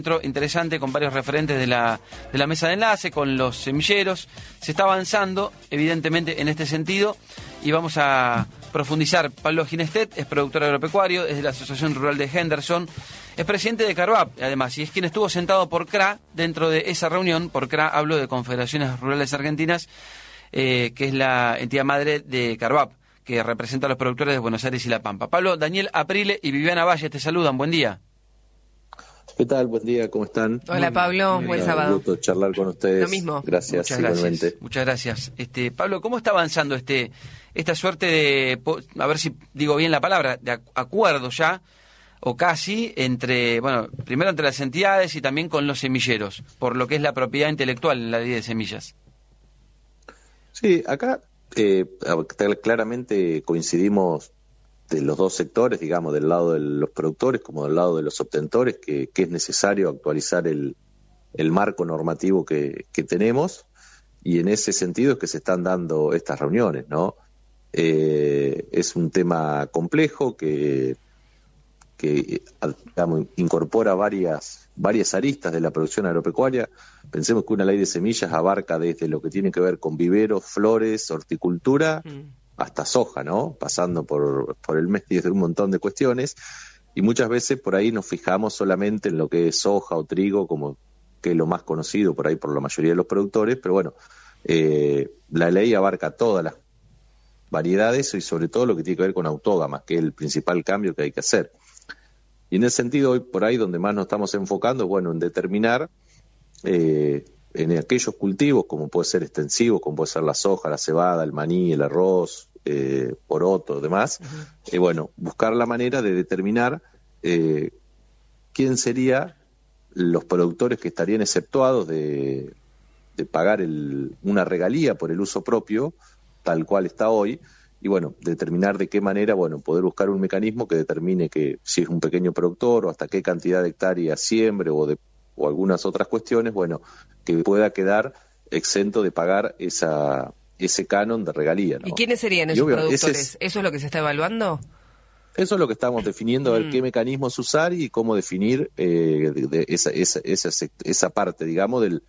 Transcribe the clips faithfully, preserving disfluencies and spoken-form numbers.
Interesante con varios referentes de la, de la mesa de enlace, con los semilleros. Se está avanzando, evidentemente, en este sentido y vamos a profundizar. Pablo Ginestet es productor agropecuario, es de la Asociación Rural de Henderson, es presidente de Carvap, además, y es quien estuvo sentado por C R A dentro de esa reunión. Por C R A hablo de Confederaciones Rurales Argentinas, eh, que es la entidad madre de Carvap, que representa a los productores de Buenos Aires y La Pampa. Pablo, Daniel Aprile y Viviana Valle te saludan, buen día. ¿Qué tal? Buen día, ¿cómo están? Hola Pablo, Muy buen bien, sábado. Un gusto charlar con ustedes. Lo mismo. Gracias, Muchas igualmente. gracias. Muchas gracias. Este, Pablo, ¿cómo está avanzando este esta suerte de, a ver si digo bien la palabra, de acuerdo ya, o casi, entre, bueno, primero entre las entidades y también con los semilleros, por lo que es la propiedad intelectual en la ley de semillas? Sí, acá eh, claramente coincidimos de los dos sectores, digamos, del lado de los productores como del lado de los obtentores, que, que es necesario actualizar el, el marco normativo que, que tenemos, y en ese sentido es que se están dando estas reuniones, ¿no? Eh, es un tema complejo que, que digamos, incorpora varias, varias aristas de la producción agropecuaria. Pensemos que una ley de semillas abarca desde lo que tiene que ver con viveros, flores, horticultura, mm. hasta soja, ¿no? Pasando por, por el medio de un montón de cuestiones, y muchas veces por ahí nos fijamos solamente en lo que es soja o trigo, como que es lo más conocido por ahí por la mayoría de los productores, pero bueno, eh, la ley abarca todas las variedades y sobre todo lo que tiene que ver con autógamas, que es el principal cambio que hay que hacer. Y en ese sentido, hoy por ahí donde más nos estamos enfocando, bueno, en determinar eh, en aquellos cultivos, como puede ser extensivo, como puede ser la soja, la cebada, el maní, el arroz, eh, poroto, demás, uh-huh. eh, bueno, buscar la manera de determinar eh, quién sería los productores que estarían exceptuados de, de pagar el, una regalía por el uso propio, tal cual está hoy, y bueno, determinar de qué manera, bueno, poder buscar un mecanismo que determine que si es un pequeño productor o hasta qué cantidad de hectáreas siembre o de o algunas otras cuestiones, bueno, que pueda quedar exento de pagar esa ese canon de regalía, ¿no? ¿Y quiénes serían esos obvio, productores? Es, ¿Eso es lo que se está evaluando? Eso es lo que estamos definiendo, a ver mm. qué mecanismos usar y cómo definir eh, de, de esa, esa, esa, esa parte, digamos, del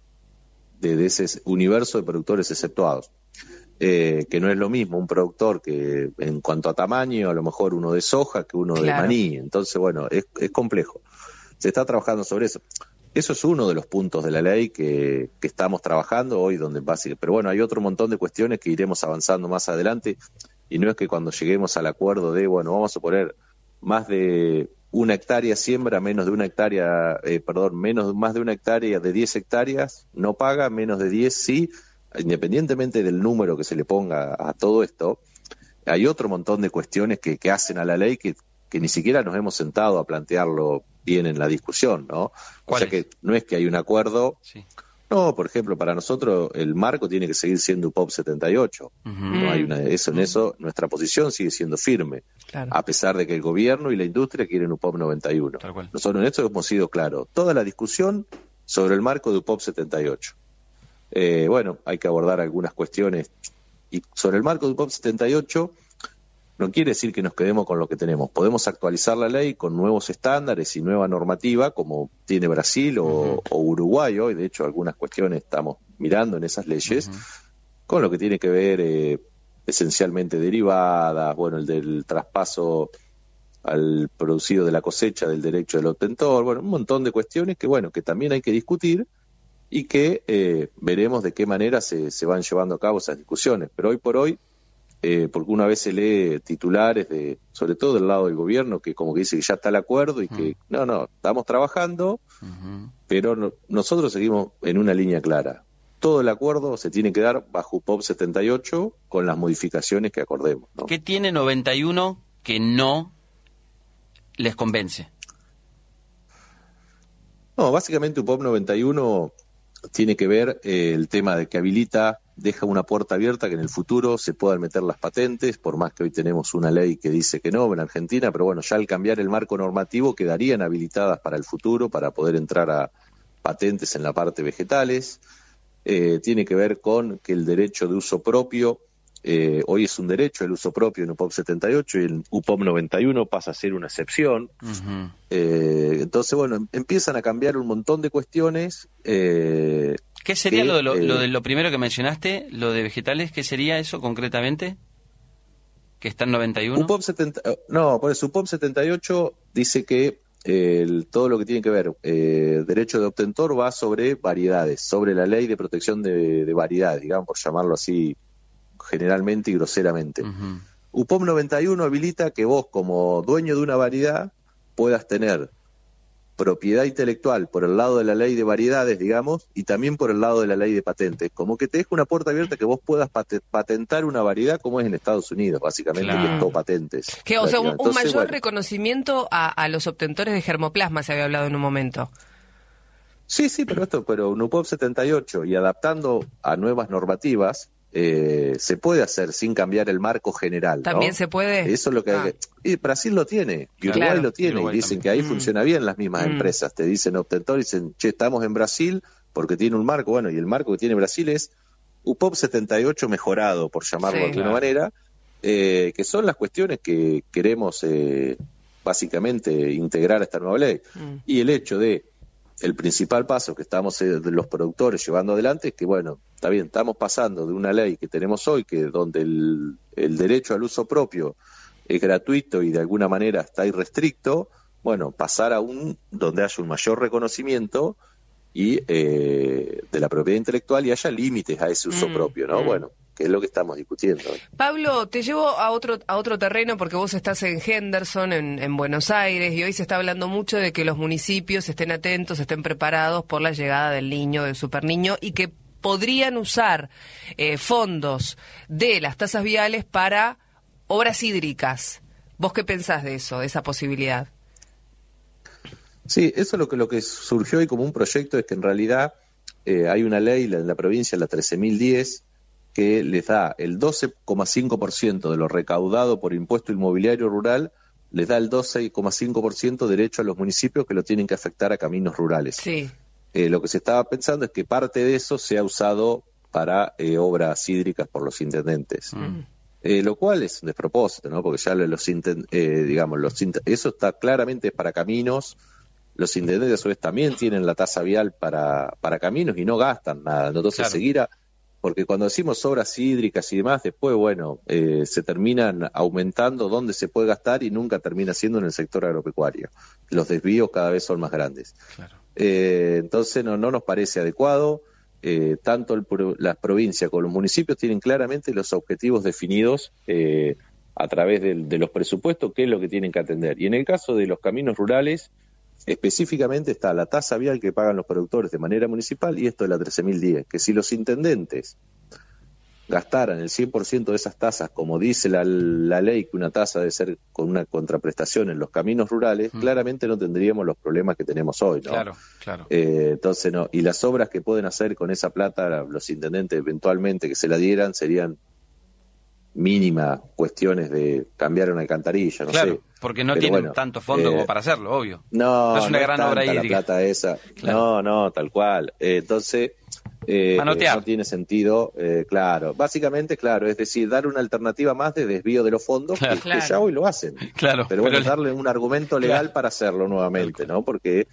de, de ese universo de productores exceptuados. Eh, que no es lo mismo un productor que en cuanto a tamaño, a lo mejor uno de soja que uno claro. de maní. Entonces, bueno, es, es complejo. Se está trabajando sobre eso. Eso es uno de los puntos de la ley que, que estamos trabajando hoy, donde básicamente, pero bueno, hay otro montón de cuestiones que iremos avanzando más adelante, y no es que cuando lleguemos al acuerdo de, bueno, vamos a poner más de una hectárea siembra, menos de una hectárea, eh, perdón, menos más de una hectárea de diez hectáreas, no paga, menos de diez sí, independientemente del número que se le ponga a todo esto, hay otro montón de cuestiones que, que hacen a la ley que, que ni siquiera nos hemos sentado a plantearlo bien en la discusión, ¿no? O sea que no es que hay un acuerdo. Sí. No, por ejemplo, para nosotros el marco tiene que seguir siendo U P O P setenta y ocho. Uh-huh. No hay una, eso, en eso nuestra posición sigue siendo firme, claro. a pesar de que el gobierno y la industria quieren U P O P noventa y uno. Nosotros en esto hemos sido claros. Toda la discusión sobre el marco de U P O P setenta y ocho. Eh, bueno, hay que abordar algunas cuestiones. Y sobre el marco de U P O P setenta y ocho, no quiere decir que nos quedemos con lo que tenemos. Podemos actualizar la ley con nuevos estándares y nueva normativa, como tiene Brasil o, uh-huh. o Uruguay hoy. De hecho, algunas cuestiones estamos mirando en esas leyes, uh-huh. con lo que tiene que ver eh, esencialmente derivadas, bueno, el del traspaso al producido de la cosecha del derecho del obtentor, bueno, un montón de cuestiones que, bueno, que también hay que discutir y que eh, veremos de qué manera se, se van llevando a cabo esas discusiones. Pero hoy por hoy, Eh, porque una vez se lee titulares, de, sobre todo del lado del gobierno, que como que dice que ya está el acuerdo y uh-huh. que no, no, estamos trabajando, uh-huh. pero no, nosotros seguimos en una línea clara. Todo el acuerdo se tiene que dar bajo U P O P setenta y ocho con las modificaciones que acordemos, ¿no? ¿Qué tiene noventa y uno que no les convence? No, básicamente U P O P noventa y uno tiene que ver eh, el tema de que habilita, deja una puerta abierta que en el futuro se puedan meter las patentes, por más que hoy tenemos una ley que dice que no en Argentina, pero bueno, ya al cambiar el marco normativo quedarían habilitadas para el futuro para poder entrar a patentes en la parte vegetales. Eh, tiene que ver con que el derecho de uso propio eh, hoy es un derecho el uso propio en U P O M setenta y ocho y en U P O M noventa y uno pasa a ser una excepción. Uh-huh. eh, entonces, bueno, empiezan a cambiar un montón de cuestiones. Eh, ¿Qué sería que, lo, de lo, eh, lo de lo primero que mencionaste, lo de vegetales? ¿Qué sería eso concretamente? ¿Que está en noventa y uno? U P O M setenta, no, por eso U P O M setenta y ocho dice que eh, el, todo lo que tiene que ver eh, derecho de obtentor va sobre variedades, sobre la ley de protección de, de variedades, digamos, por llamarlo así generalmente y groseramente. Uh-huh. U P O M noventa y uno habilita que vos, como dueño de una variedad, puedas tener propiedad intelectual por el lado de la ley de variedades, digamos, y también por el lado de la ley de patentes. Como que te deja una puerta abierta que vos puedas pat- patentar una variedad como es en Estados Unidos, básicamente, claro. que es todo patentes. Que, o sea, un, Entonces, un mayor bueno, reconocimiento a, a los obtentores de germoplasma, se había hablado en un momento. Sí, sí, pero esto, pero un U P O M setenta y ocho y adaptando a nuevas normativas, eh, se puede hacer sin cambiar el marco general, ¿no? También se puede. Eso es lo que ah. hay que... Y Brasil lo tiene, y Uruguay claro. lo tiene, Uruguay y dicen también. que ahí mm. funciona bien las mismas mm. empresas. Te dicen obtentor, y dicen, che, estamos en Brasil porque tiene un marco. Bueno, y el marco que tiene Brasil es U P O M setenta y ocho mejorado, por llamarlo sí, de alguna claro. manera, eh, que son las cuestiones que queremos eh, básicamente integrar a esta nueva ley. Mm. Y el hecho de el principal paso que estamos eh, de los productores llevando adelante es que, bueno, está bien, estamos pasando de una ley que tenemos hoy, que donde el, el derecho al uso propio es gratuito y de alguna manera está irrestricto, bueno, pasar a un donde haya un mayor reconocimiento y eh, de la propiedad intelectual y haya límites a ese uso mm, propio, ¿no? Mm. Bueno, que es lo que estamos discutiendo. Pablo, te llevo a otro a otro terreno porque vos estás en Henderson, en, en Buenos Aires, y hoy se está hablando mucho de que los municipios estén atentos, estén preparados por la llegada del niño, del superniño, y que podrían usar eh, fondos de las tasas viales para obras hídricas. ¿Vos qué pensás de eso, de esa posibilidad? Sí, eso es lo que, lo que surgió hoy como un proyecto, es que en realidad eh, hay una ley en la provincia, la trece mil diez, que les da el doce coma cinco por ciento de lo recaudado por impuesto inmobiliario rural, les da el doce coma cinco por ciento derecho a los municipios que lo tienen que afectar a caminos rurales. Sí. Eh, lo que se estaba pensando es que parte de eso sea usado para eh, obras hídricas por los intendentes. Mm. Eh, lo cual es un despropósito, ¿no? Porque ya los inten- eh, digamos, los int- eso está claramente para caminos. Los intendentes a su vez también tienen la tasa vial para, para caminos y no gastan nada. Entonces claro. seguir a... Porque cuando decimos obras hídricas y demás, después, bueno, eh, se terminan aumentando donde se puede gastar y nunca termina siendo en el sector agropecuario. Los desvíos cada vez son más grandes. Claro. Eh, entonces no, no nos parece adecuado. Eh, tanto el, las provincias como los municipios tienen claramente los objetivos definidos eh, a través del, de los presupuestos, qué es lo que tienen que atender. Y en el caso de los caminos rurales, específicamente está la tasa vial que pagan los productores de manera municipal y esto de la trece mil diez, que si los intendentes gastaran el cien por ciento de esas tasas, como dice la, la ley, que una tasa debe ser con una contraprestación en los caminos rurales, mm. claramente no tendríamos los problemas que tenemos hoy, ¿no? Claro, claro. Eh, entonces, no. Y las obras que pueden hacer con esa plata los intendentes eventualmente que se la dieran serían mínimas cuestiones de cambiar una alcantarilla, no claro, sé. porque no Pero tienen bueno, tanto fondo eh, como para hacerlo, obvio. No, no es una no gran es obra tanta hídrica. La plata esa. Claro. No, no, tal cual. Eh, entonces, eh, Manotear. no tiene sentido, eh, claro. Básicamente, claro, es decir, dar una alternativa más de desvío de los fondos, claro. que, Claro. que ya hoy lo hacen. Claro. Pero bueno, pero... darle un argumento legal claro. para hacerlo nuevamente, ¿no? Porque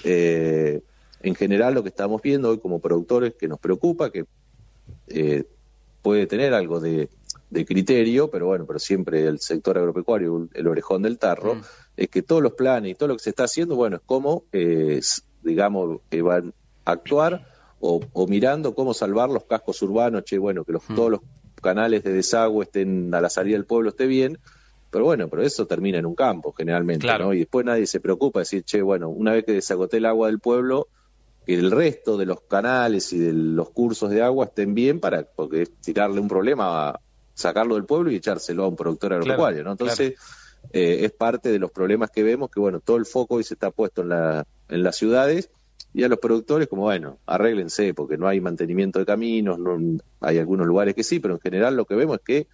eh, en general lo que estamos viendo hoy como productores que nos preocupa, que eh, puede tener algo de de criterio, pero bueno, pero siempre el sector agropecuario, el orejón del tarro, mm. es que todos los planes y todo lo que se está haciendo, bueno, es cómo, eh, digamos, que van a actuar o, o mirando cómo salvar los cascos urbanos, che, bueno, que los, mm. todos los canales de desagüe estén a la salida del pueblo, esté bien, pero bueno, pero eso termina en un campo generalmente, claro. ¿no? Y después nadie se preocupa de decir, che, bueno, una vez que desagoté el agua del pueblo, que el resto de los canales y de los cursos de agua estén bien, para porque es tirarle un problema a sacarlo del pueblo y echárselo a un productor agropecuario, claro, ¿no? Entonces, claro. eh, es parte de los problemas que vemos, que bueno, todo el foco hoy se está puesto en, la, en las ciudades, y a los productores como, bueno, arréglense, porque no hay mantenimiento de caminos, no, hay algunos lugares que sí, pero en general lo que vemos es que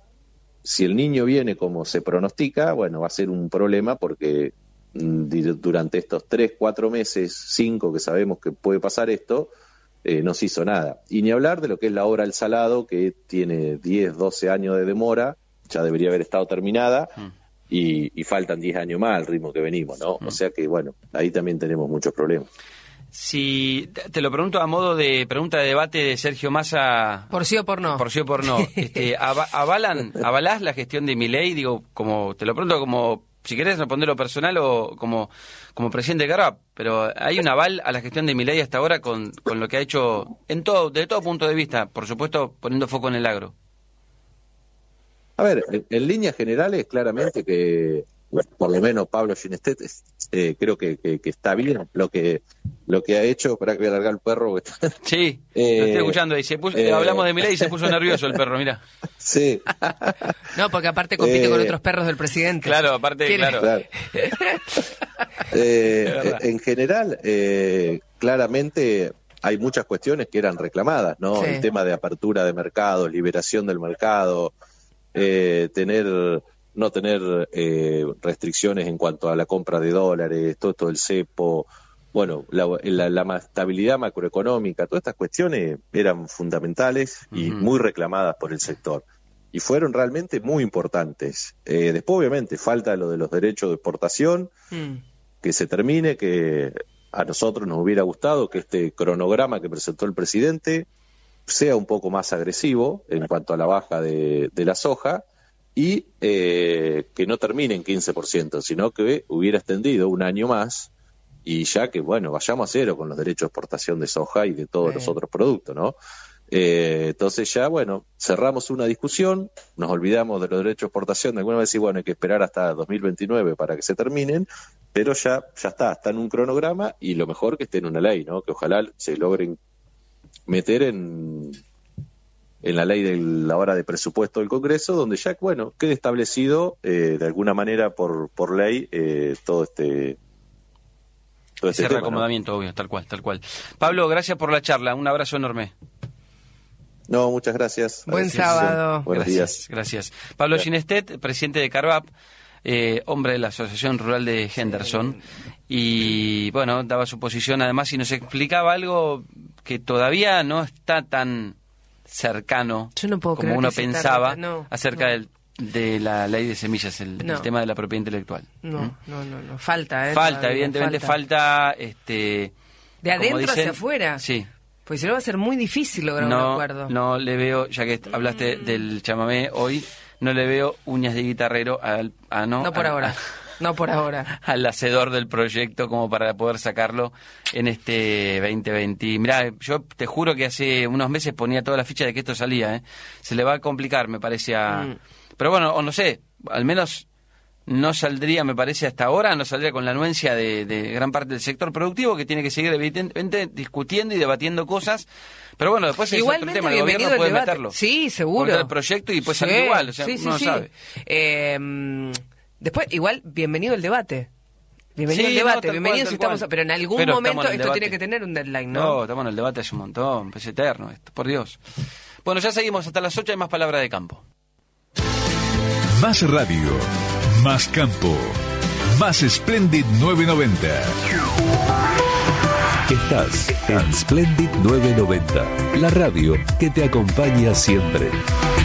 si el niño viene como se pronostica, bueno, va a ser un problema, porque mm, durante estos tres, cuatro meses, cinco que sabemos que puede pasar esto, eh, no se hizo nada. Y ni hablar de lo que es la obra El Salado, que tiene diez, doce años de demora, ya debería haber estado terminada, mm. y, y faltan diez años más al ritmo que venimos, ¿no? Mm. O sea que, bueno, ahí también tenemos muchos problemas. Si te lo pregunto a modo de pregunta de debate de Sergio Massa. Por sí o por no. Por sí o por no. Este, avalan, ¿Avalás la gestión de Milei? Digo, como te lo pregunto como, si querés responderlo personal o como, como presidente de Carvap, pero ¿hay un aval a la gestión de Milei hasta ahora con, con lo que ha hecho en todo, de todo punto de vista? Por supuesto, poniendo foco en el agro. A ver, en, en líneas generales, claramente que, bueno, por lo menos Pablo Ginestet, eh, creo que, que, que está bien lo que lo que ha hecho. Para que voy a largar el perro. Sí, eh, lo estoy escuchando. Y se puso, eh, hablamos de Milei y se puso nervioso el perro, mira. Sí. No, porque aparte compite eh, con otros perros del presidente. Claro, aparte, ¿Quiere? claro. claro. eh, en general, eh, claramente hay muchas cuestiones que eran reclamadas, ¿no? Sí. El tema de apertura de mercados, liberación del mercado, eh, tener... no tener eh, restricciones en cuanto a la compra de dólares, todo esto del cepo, bueno, la, la, la estabilidad macroeconómica, todas estas cuestiones eran fundamentales y uh-huh. muy reclamadas por el sector. Y fueron realmente muy importantes. Eh, después, obviamente, falta lo de los derechos de exportación, uh-huh. que se termine, que a nosotros nos hubiera gustado que este cronograma que presentó el presidente sea un poco más agresivo en cuanto a la baja de, de la soja, y eh, que no termine en quince por ciento, sino que hubiera extendido un año más y ya que, bueno, vayamos a cero con los derechos de exportación de soja y de todos sí. los otros productos, ¿no? Eh, entonces ya, bueno, cerramos una discusión, nos olvidamos de los derechos de exportación, de alguna vez decir, bueno, hay que esperar hasta dos mil veintinueve para que se terminen, pero ya, ya está, está en un cronograma y lo mejor que esté en una ley, ¿no? Que ojalá se logren meter en... en la ley de la hora de presupuesto del Congreso, donde ya, bueno, quede establecido eh, de alguna manera por por ley eh, todo este todo este ese tema, reacomodamiento, ¿no? Obvio, tal cual, tal cual. Pablo, gracias por la charla, un abrazo enorme. No, muchas gracias. Buen gracias. sábado. Buenos gracias, días. Gracias. Pablo Ginestet, presidente de Carvap, eh, hombre de la Asociación Rural de Henderson, y bueno, daba su posición además y nos explicaba algo que todavía no está tan cercano Yo no puedo como uno pensaba no, acerca no. del, de la ley de semillas, el, no. el tema de la propiedad intelectual. No, ¿Mm? no, no, no, falta, ¿eh? Falta, todavía, evidentemente falta. falta este de adentro dicen, hacia afuera. Sí. Pues si no va a ser muy difícil lograr no, un acuerdo. No le veo, ya que hablaste mm. del chamamé hoy, no le veo uñas de guitarrero al, a no. No por a, ahora. A, No por ahora. Al hacedor del proyecto como para poder sacarlo en este veinte veinte. Mirá, yo te juro que hace unos meses ponía toda la ficha de que esto salía, ¿eh? Se le va a complicar, me parece a... Mm. Pero bueno, o no sé, al menos no saldría, me parece hasta ahora, no saldría con la anuencia de, de gran parte del sector productivo que tiene que seguir evidentemente discutiendo y debatiendo cosas. Pero bueno, después es otro tema, el gobierno puede debate. meterlo. Sí, seguro. Meter el proyecto y puede sí, salir igual, o sea, sí, sí, uno sí. no sabe. Eh... Después, igual, bienvenido el debate. Bienvenido sí, el debate, no, bienvenido cual, si estamos... cual. Pero en algún pero momento en esto debate. tiene que tener un deadline, ¿no? No, estamos en el debate hace un montón, es eterno esto, por Dios. Bueno, ya seguimos hasta las ocho, hay más palabra de campo. Más radio, más campo, más Splendid nueve noventa. Estás en Splendid nueve noventa, la radio que te acompaña siempre.